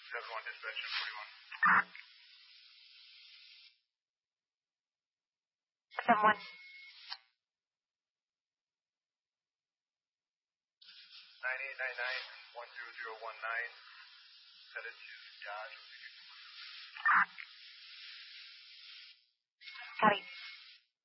7-1 dispatch, 41. 7-1. 9899-10019, headed to Dodge. Copy.